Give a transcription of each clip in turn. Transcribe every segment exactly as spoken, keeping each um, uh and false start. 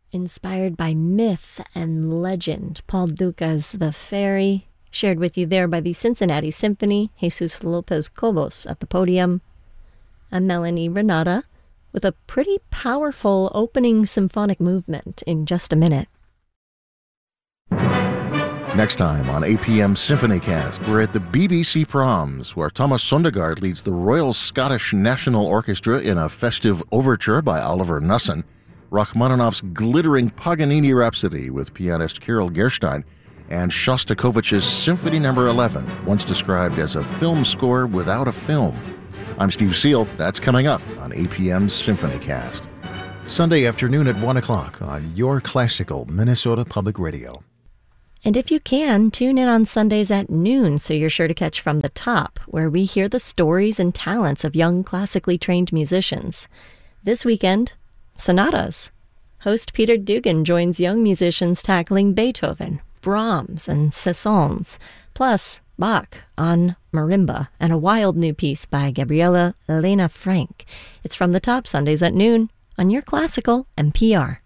Inspired by myth and legend, Paul Dukas' The Fairy, shared with you there by the Cincinnati Symphony, Jesus Lopez Cobos at the podium, and Melanie Renata with a pretty powerful opening symphonic movement in just a minute. Next time on A P M Symphonycast, we're at the B B C Proms, where Thomas Sondergaard leads the Royal Scottish National Orchestra in a festive overture by Oliver Nussin, Rachmaninoff's glittering Paganini Rhapsody with pianist Kirill Gerstein, and Shostakovich's Symphony Number eleven, once described as a film score without a film. I'm Steve Seal. That's coming up on A P M Symphonycast. Sunday afternoon at one o'clock on your classical Minnesota Public Radio. And if you can, tune in on Sundays at noon so you're sure to catch From the Top, where we hear the stories and talents of young classically trained musicians. This weekend, sonatas. Host Peter Dugan joins young musicians tackling Beethoven, Brahms, and Saint-Saëns, plus Bach on marimba, and a wild new piece by Gabriela Elena Frank. It's From the Top, Sundays at noon on your classical N P R.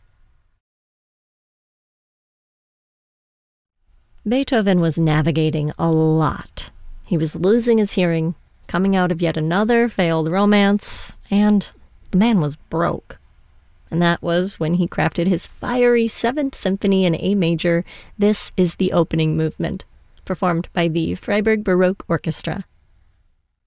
Beethoven was navigating a lot. He was losing his hearing, coming out of yet another failed romance, and the man was broke. And that was when he crafted his fiery Seventh Symphony in A major. This is the opening movement, performed by the Freiburg Baroque Orchestra.